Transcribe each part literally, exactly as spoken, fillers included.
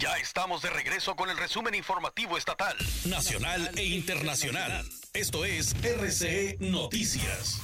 Ya estamos de regreso con el resumen informativo estatal, nacional e internacional. Esto es R C E Noticias.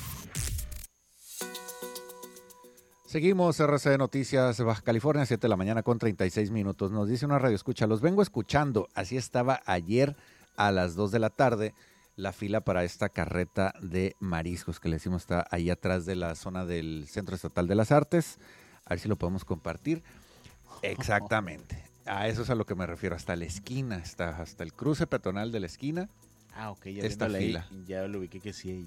Seguimos, R C E Noticias, Baja California, siete de la mañana con treinta y seis minutos. Nos dice una radio escucha, los vengo escuchando. Así estaba ayer a las dos de la tarde la fila para esta carreta de mariscos que le decimos está ahí atrás de la zona del Centro Estatal de las Artes. A ver si lo podemos compartir. Exactamente. A eso es a lo que me refiero. Hasta la esquina, hasta, hasta el cruce peatonal de la esquina. Ah, ok, ya esta fila. Ahí, ya lo ubiqué que sí hay.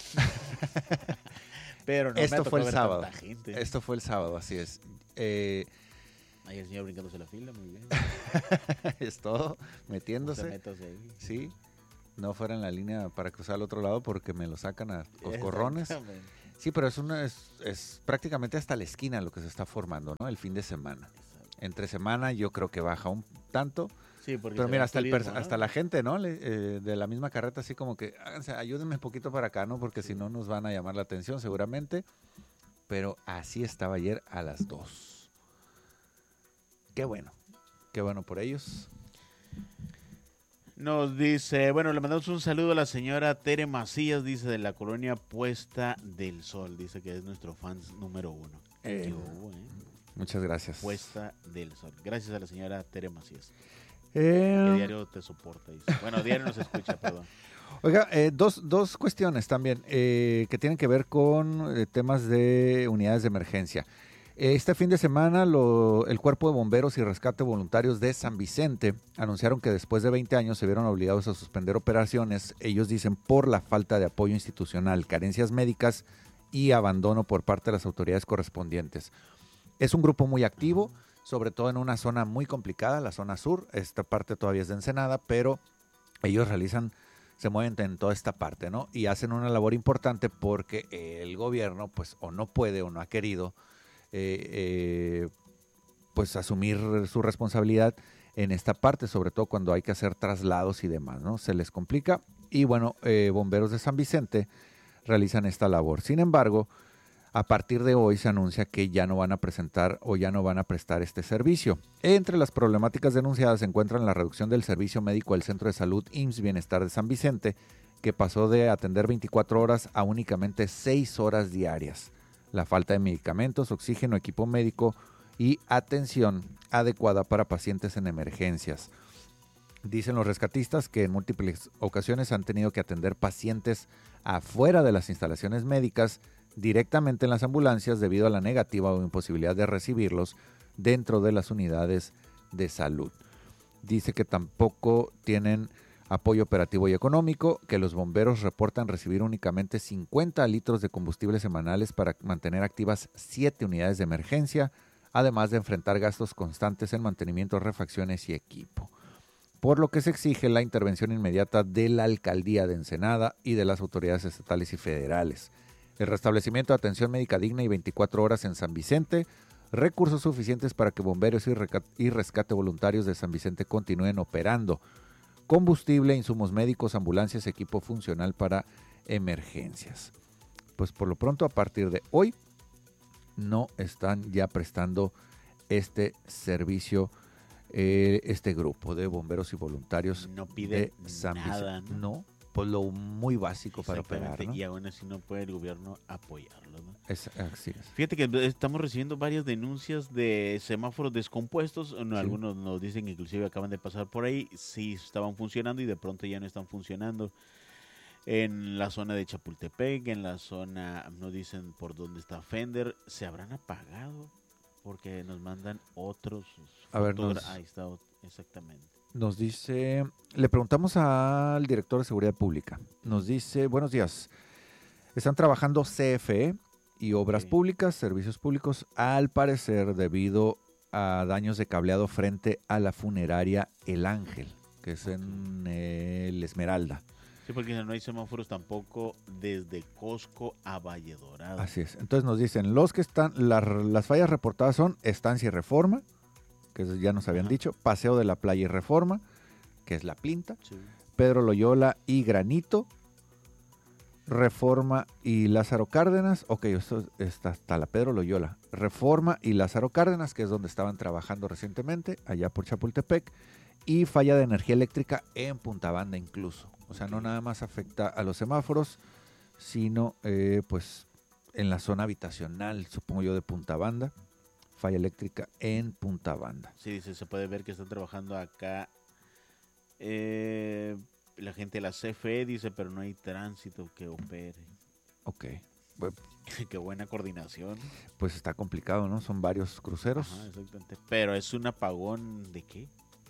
Pero no Esto me fue el ver sábado. tanta gente. Esto fue el sábado, así es. Eh, Ahí el señor brincándose la fila, muy bien. Es todo, metiéndose. Ahí. Sí, no fuera en la línea para cruzar al otro lado porque me lo sacan a coscorrones. Sí, pero es, una, es, es prácticamente hasta la esquina lo que se está formando, ¿no? El fin de semana. Exacto. Entre semana yo creo que baja un tanto. Sí, porque pero mira, hasta, turismo, el, ¿no? hasta la gente, ¿no? Le, eh, de la misma carreta, así como que, háganse, ayúdenme un poquito para acá, ¿no? Porque sí. Si no nos van a llamar la atención seguramente. Pero así estaba ayer a las dos. Qué bueno, qué bueno por ellos. Nos dice, bueno, le mandamos un saludo a la señora Tere Macías, dice, de la colonia Puesta del Sol. Dice que es nuestro fan número uno. Eh, hubo, eh? Muchas gracias. Puesta del Sol. Gracias a la señora Tere Macías. Eh, Que diario te soporta. Dice. Bueno, diario nos escucha, perdón. Oiga, eh, dos, dos cuestiones también eh, que tienen que ver con eh, temas de unidades de emergencia. Este fin de semana lo, el Cuerpo de Bomberos y Rescate Voluntarios de San Vicente anunciaron que después de veinte años se vieron obligados a suspender operaciones, ellos dicen por la falta de apoyo institucional, carencias médicas y abandono por parte de las autoridades correspondientes. Es un grupo muy activo, sobre todo en una zona muy complicada, la zona sur, esta parte todavía es de Ensenada, pero ellos realizan, se mueven en toda esta parte, ¿no? Y hacen una labor importante porque el gobierno, pues, o no puede o no ha querido Eh, eh, pues asumir su responsabilidad en esta parte, sobre todo cuando hay que hacer traslados y demás, ¿no? Se les complica y bueno, eh, Bomberos de San Vicente realizan esta labor. Sin embargo, a partir de hoy se anuncia que ya no van a presentar o ya no van a prestar este servicio. Entre las problemáticas denunciadas se encuentran la reducción del servicio médico del Centro de Salud I M S S Bienestar de San Vicente, que pasó de atender veinticuatro horas a únicamente seis horas diarias. La falta de medicamentos, oxígeno, equipo médico y atención adecuada para pacientes en emergencias. Dicen los rescatistas que en múltiples ocasiones han tenido que atender pacientes afuera de las instalaciones médicas directamente en las ambulancias debido a la negativa o imposibilidad de recibirlos dentro de las unidades de salud. Dice que tampoco tienen apoyo operativo y económico, que los bomberos reportan recibir únicamente cincuenta litros de combustible semanales para mantener activas siete unidades de emergencia, además de enfrentar gastos constantes en mantenimiento, refacciones y equipo. Por lo que se exige la intervención inmediata de la Alcaldía de Ensenada y de las autoridades estatales y federales. El restablecimiento de atención médica digna y veinticuatro horas en San Vicente, recursos suficientes para que bomberos y rescate voluntarios de San Vicente continúen operando, combustible, insumos médicos, ambulancias, equipo funcional para emergencias. Pues por lo pronto, a partir de hoy, no están ya prestando este servicio, eh, este grupo de bomberos y voluntarios no pide de San nada, Vicente. ¿no? No, pues lo muy básico para operar, ¿no? Y aún así no puede el gobierno apoyarlo, ¿no? Es, así es. Fíjate que estamos recibiendo varias denuncias de semáforos descompuestos. No, sí. Algunos nos dicen que inclusive acaban de pasar por ahí, sí estaban funcionando y de pronto ya no están funcionando. En la zona de Chapultepec, en la zona, nos dicen por dónde está Fender, ¿se habrán apagado? Porque nos mandan otros. A ver, nos... Ahí está, exactamente. Nos dice, le preguntamos al director de Seguridad Pública, nos dice, buenos días, están trabajando C F E y Obras okay. Públicas, Servicios Públicos, al parecer debido a daños de cableado frente a la funeraria El Ángel, que es en el Esmeralda. Sí, porque no hay semáforos tampoco desde Costco a Valle Dorado. Así es, entonces nos dicen, los que están, la, las fallas reportadas son Estancia y Reforma, que ya nos habían Ajá. dicho, Paseo de la Playa y Reforma, que es La Plinta, sí. Pedro Loyola y Granito, Reforma y Lázaro Cárdenas. Ok, esto está hasta la Pedro Loyola. Reforma y Lázaro Cárdenas, que es donde estaban trabajando recientemente, allá por Chapultepec. Y falla de energía eléctrica en Punta Banda incluso. O sea, no nada más afecta a los semáforos, sino eh, pues en la zona habitacional, supongo yo, de Punta Banda. Falla eléctrica en Punta Banda. Sí, dice, se puede ver que están trabajando acá. Eh, la gente de la C F E dice, pero no hay tránsito que opere. Ok. Bueno, qué buena coordinación. Pues está complicado, ¿no? Son varios cruceros. Ajá, exactamente. Pero es un apagón ¿de qué?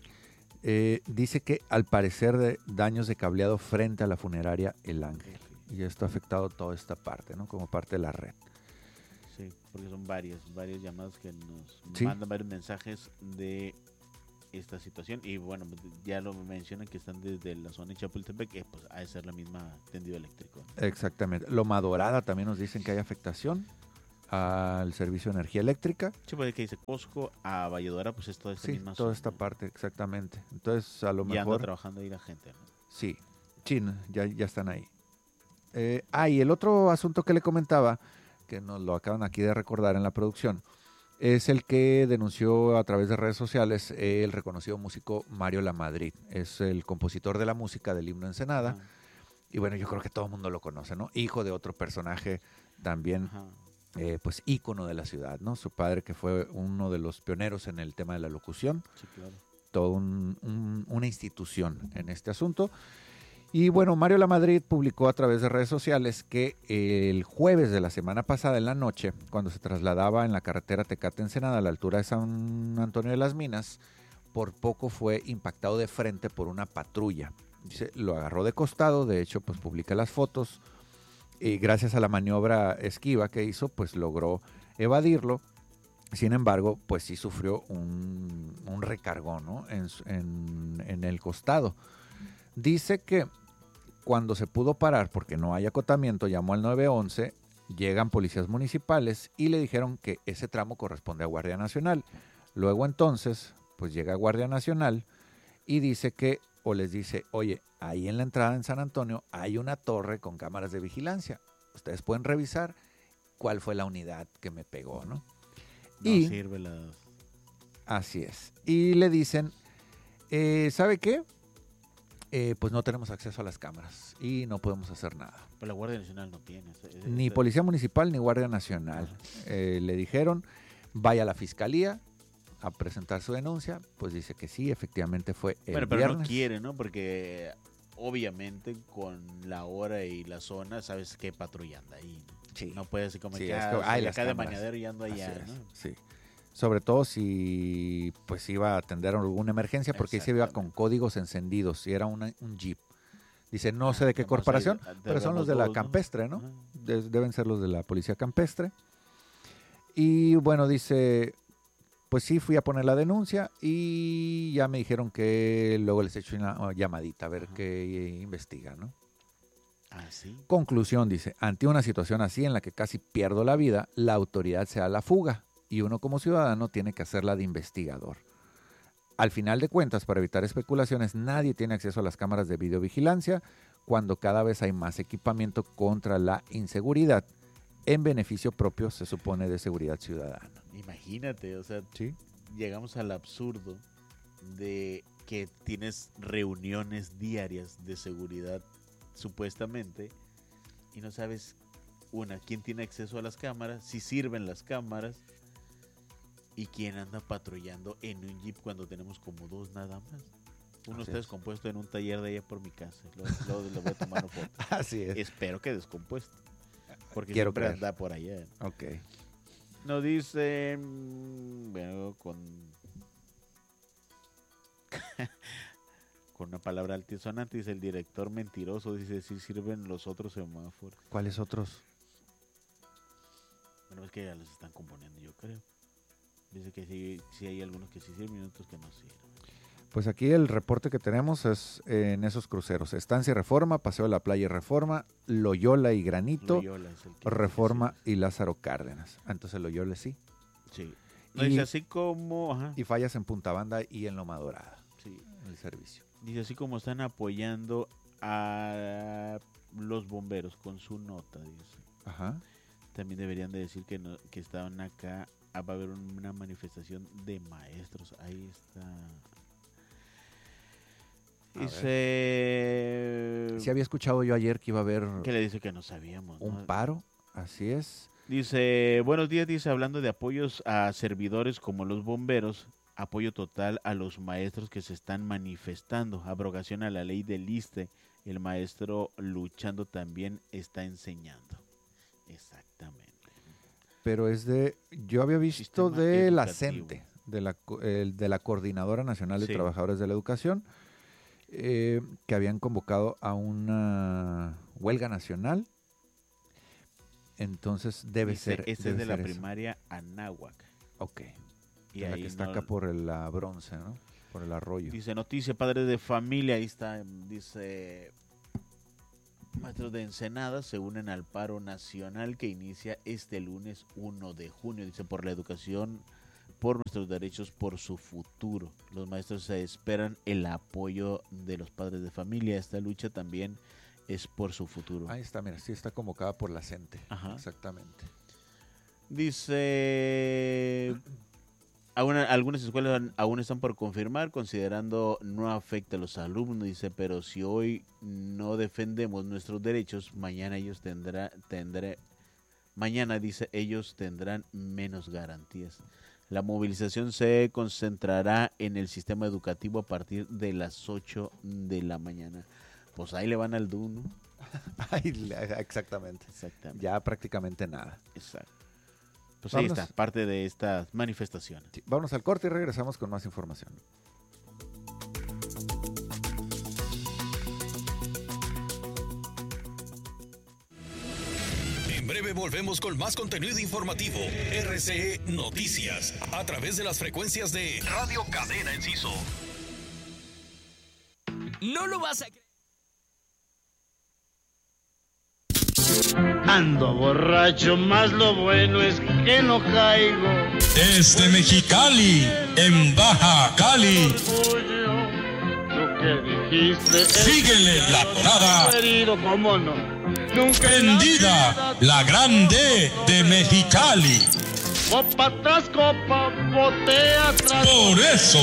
Eh, dice que al parecer de daños de cableado frente a la funeraria El Ángel. Y esto ha afectado toda esta parte, ¿no? Como parte de la red. Sí, porque son varias, varias llamadas que nos Sí. mandan varios mensajes de esta situación. Y bueno, ya lo mencionan que están desde la zona de Chapultepec, que pues ha de ser la misma tendido eléctrico. Exactamente. Loma Dorada también nos dicen que hay afectación al servicio de energía eléctrica. Sí, pues que dice Costco a Valledora, pues es toda esta Sí, misma toda zona. esta parte, exactamente. Entonces, a lo Y anda mejor... trabajando ahí la gente, ¿no? Sí, sí, ya, ya están ahí. Eh, ah, y el otro asunto que le comentaba, que nos lo acaban aquí de recordar en la producción, es el que denunció a través de redes sociales el reconocido músico Mario Lamadrid. Es el compositor de la música del himno Ensenada. Ajá. Y bueno, yo creo que todo el mundo lo conoce, ¿no? Hijo de otro personaje también, Ajá. eh, pues ícono de la ciudad, ¿no? Su padre, que fue uno de los pioneros en el tema de la locución. Sí, claro. Todo un, un, una institución en este asunto. Y bueno, Mario Lamadrid publicó a través de redes sociales que el jueves de la semana pasada en la noche, cuando se trasladaba en la carretera Tecate-Ensenada a la altura de San Antonio de las Minas, por poco fue impactado de frente por una patrulla. Dice, lo agarró de costado, de hecho, pues publica las fotos, y gracias a la maniobra esquiva que hizo, pues logró evadirlo. Sin embargo, pues sí sufrió un, un recargón, ¿no? en, en, en el costado. Dice que cuando se pudo parar, porque no hay acotamiento, llamó al nueve once, llegan policías municipales y le dijeron que ese tramo corresponde a Guardia Nacional. Luego entonces, pues llega Guardia Nacional y dice que, o les dice, oye, ahí en la entrada en San Antonio hay una torre con cámaras de vigilancia. Ustedes pueden revisar cuál fue la unidad que me pegó, ¿no? No y, sirve la... Así es. Y le dicen, eh, ¿sabe qué? Eh, pues no tenemos acceso a las cámaras y no podemos hacer nada. Pero la Guardia Nacional no tiene. Es, es, Ni es, Policía Municipal ni Guardia Nacional. Eh, le dijeron, vaya a la Fiscalía a presentar su denuncia. Pues dice que sí, efectivamente fue el bueno, pero viernes. no quiere, ¿no? Porque obviamente con la hora y la zona, sabes qué patrulla anda ahí, ¿no? Sí. No puede ser como Sí, que, es ah, que hay soy las acá de cámaras. Mañadero y ando allá, Así es, ¿no? sí. Sobre todo si pues iba a atender alguna emergencia, porque ahí se iba con códigos encendidos y era una, un Jeep. Dice, no Ah, sé de qué nomás corporación, hay- pero son los de la dos, ¿no? campestre, ¿no? Ajá. De- deben ser los de la policía campestre. Y bueno, dice, pues sí, fui a poner la denuncia y ya me dijeron que luego les echo una llamadita a ver Ajá. qué investigan, ¿no? Ah, sí. Conclusión, dice, ante una situación así en la que casi pierdo la vida, la autoridad se da la fuga y uno como ciudadano tiene que hacerla de investigador. Al final de cuentas, para evitar especulaciones, nadie tiene acceso a las cámaras de videovigilancia cuando cada vez hay más equipamiento contra la inseguridad en beneficio propio, se supone, de seguridad ciudadana. Imagínate, o sea, ¿Sí? llegamos al absurdo de que tienes reuniones diarias de seguridad, supuestamente, y no sabes, una, quién tiene acceso a las cámaras, si sirven las cámaras, y quién anda patrullando en un Jeep cuando tenemos como dos nada más. Uno Así está es. descompuesto en un taller de allá por mi casa. Luego, luego le voy a tomar foto. Así es. Espero que descompuesto. Porque Quiero siempre creer. anda por allá. Ok. Nos dicen, bueno, con con una palabra altisonante, dice el director mentiroso, dice si sirven los otros semáforos. ¿Cuáles otros? Bueno, es que ya los están componiendo, yo creo. Dice que sí, sí hay algunos que sí sirven y otros que no sirven. Pues aquí el reporte que tenemos es eh, en esos cruceros. Estancia y Reforma, Paseo de la Playa y Reforma, Loyola y Granito, Loyola es el que Reforma sí. y Lázaro Cárdenas. Entonces Loyola sí. Sí. No, Y- dice así como, ajá, Y fallas en Punta Banda y en Loma Dorada, sí. el servicio. Dice así como están apoyando a los bomberos con su nota, dice. Ajá. También deberían de decir que, no, que estaban acá, ah, va a haber una manifestación de maestros. Ahí está. Dice... Sí había escuchado yo ayer que iba a haber... ¿Qué le dice que no sabíamos? Un ¿no? paro, así es. Dice, buenos días, dice, hablando de apoyos a servidores como los bomberos, apoyo total a los maestros que se están manifestando, abrogación a la ley del ISSSTE, el maestro luchando también está enseñando. Exactamente. Pero es de, yo había visto Sistema de la educativo. CENTE, de la, co- el- de la Coordinadora Nacional de Sí. Trabajadores de la Educación, eh, que habían convocado a una huelga nacional. Entonces debe Dice, ser. Este debe es de la ser eso. primaria Anáhuac. Ok. Y De la ahí que está no- acá por el, la bronce, ¿no? Por el arroyo. Dice, noticia, padres de familia, ahí está, dice, maestros de Ensenada se unen al paro nacional que inicia este lunes uno de junio, dice, por la educación, por nuestros derechos, por su futuro. Los maestros se esperan el apoyo de los padres de familia. Esta lucha también es por su futuro. Ahí está, mira, sí está convocada por la CENTE. Ajá. Exactamente. Dice, aún, algunas escuelas aún están por confirmar, considerando no afecta a los alumnos, dice, pero si hoy no defendemos nuestros derechos, mañana ellos tendrán, tendré, mañana, dice, ellos tendrán menos garantías. La movilización se concentrará en el sistema educativo a partir de las ocho de la mañana. Pues ahí le van al D U, ¿no? Ahí le- exactamente. Exactamente. Ya prácticamente nada. Exacto. Pues ahí Vámonos. está, parte de estas manifestaciones. Sí, vámonos al corte y regresamos con más información. En breve volvemos con más contenido informativo. R C E Noticias. A través de las frecuencias de Radio Cadena Enciso. No lo vas a creer. Ando borracho, más lo bueno es que no caigo. Desde Mexicali, en Baja Cali, Orgullo, lo que dijiste. síguele la parada Querido, cómo no. Nunca prendida, la grande de Mexicali. Copa tras copa, botella tras. Por eso,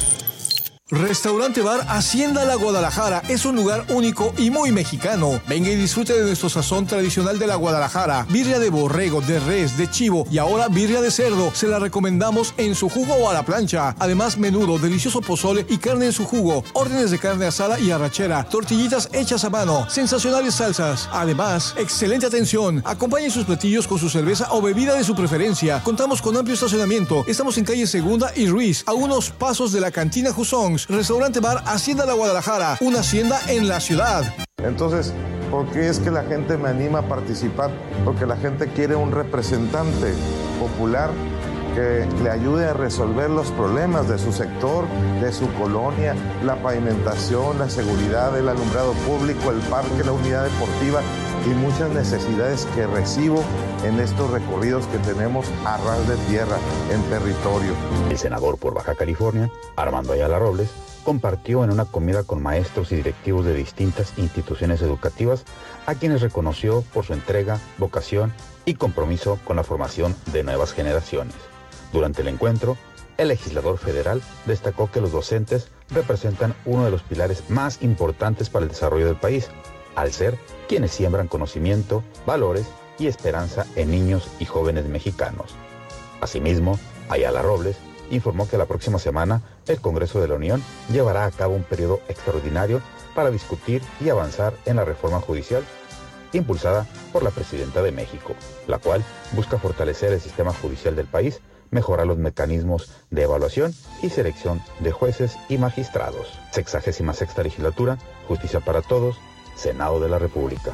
Restaurante Bar Hacienda La Guadalajara es un lugar único y muy mexicano. Venga y disfrute de nuestro sazón tradicional de la Guadalajara. Birria de borrego, de res, de chivo y ahora birria de cerdo. Se la recomendamos en su jugo o a la plancha. Además, menudo, delicioso pozole y carne en su jugo. Órdenes de carne asada y arrachera. Tortillitas hechas a mano. Sensacionales salsas. Además, excelente atención. Acompañe sus platillos con su cerveza o bebida de su preferencia. Contamos con amplio estacionamiento. Estamos en calle Segunda y Ruiz, a unos pasos de la cantina Jusongs. Restaurante Bar Hacienda La Guadalajara, una hacienda en la ciudad. Entonces, ¿por qué es que la gente me anima a participar? Porque la gente quiere un representante popular que le ayude a resolver los problemas de su sector, de su colonia, la pavimentación, la seguridad, el alumbrado público, el parque, la unidad deportiva y muchas necesidades que recibo en estos recorridos que tenemos a ras de tierra, en territorio. El senador por Baja California, Armando Ayala Robles, compartió en una comida con maestros y directivos de distintas instituciones educativas a quienes reconoció por su entrega, vocación y compromiso con la formación de nuevas generaciones. Durante el encuentro, el legislador federal destacó que los docentes representan uno de los pilares más importantes para el desarrollo del país, al ser quienes siembran conocimiento, valores y esperanza en niños y jóvenes mexicanos. Asimismo, Ayala Robles informó que la próxima semana el Congreso de la Unión llevará a cabo un periodo extraordinario para discutir y avanzar en la reforma judicial impulsada por la Presidenta de México, la cual busca fortalecer el sistema judicial del país, mejorar los mecanismos de evaluación y selección de jueces y magistrados. Sexagésima sexta legislatura, Justicia para Todos, Senado de la República.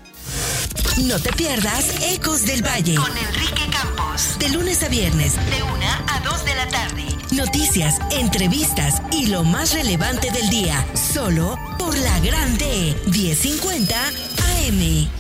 No te pierdas Ecos del Valle con Enrique Campos. De lunes a viernes, de una a dos de la tarde. Noticias, entrevistas y lo más relevante del día. Solo por la Grande diez cincuenta A M.